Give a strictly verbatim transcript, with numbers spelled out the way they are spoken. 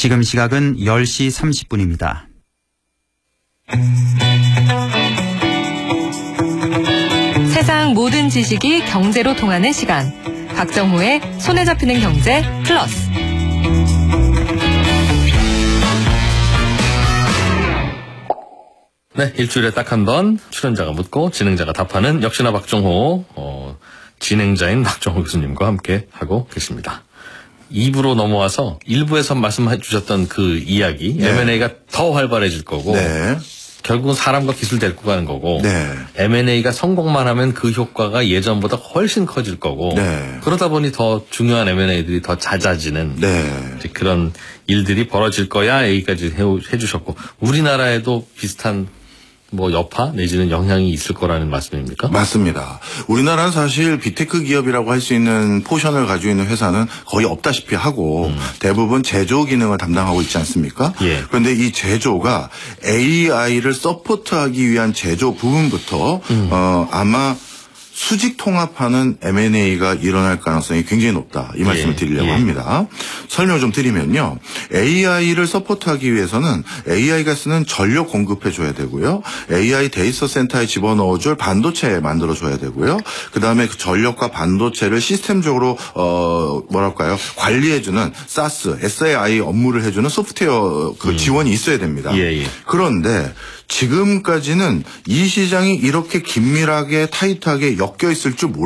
지금 시각은 열 시 삼십 분입니다. 세상 모든 지식이 경제로 통하는 시간. 박정호의 손에 잡히는 경제 플러스. 네, 일주일에 딱 한 번 출연자가 묻고 진행자가 답하는 역시나 박정호, 어, 진행자인 박정호 교수님과 함께 하고 계십니다. 이 부로 넘어와서 일 부에서 말씀해 주셨던 그 이야기, 네. 엠 앤 에이가 더 활발해질 거고, 네. 결국은 사람과 기술 데리고 가는 거고, 네. 엠 앤 에이가 성공만 하면 그 효과가 예전보다 훨씬 커질 거고, 네. 그러다 보니 더 중요한 엠 앤 에이들이 더 잦아지는 네. 그런 일들이 벌어질 거야 얘기까지 해주셨고, 우리나라에도 비슷한 뭐 여파 내지는 영향이 있을 거라는 말씀입니까? 맞습니다. 우리나라는 사실 빅테크 기업이라고 할 수 있는 포션을 가지고 있는 회사는 거의 없다시피 하고 음. 대부분 제조 기능을 담당하고 있지 않습니까? 예. 그런데 이 제조가 에이 아이를 서포트하기 위한 제조 부분부터 음. 어, 아마 수직 통합하는 엠 앤 에이가 일어날 가능성이 굉장히 높다. 이 말씀을 예, 드리려고 예. 합니다. 설명을 좀 드리면요. 에이 아이를 서포트하기 위해서는 에이 아이가 쓰는 전력 공급해줘야 되고요. 에이 아이 데이터 센터에 집어넣어줄 반도체 만들어줘야 되고요. 그다음에 그 전력과 반도체를 시스템적으로 어 뭐랄까요 관리해주는 사스, 에스 에이 아이 업무를 해주는 소프트웨어 그 음. 지원이 있어야 됩니다. 예, 예. 그런데 지금까지는 이 시장이 이렇게 긴밀하게 타이트하게 엮여 있을 줄 몰랐어요.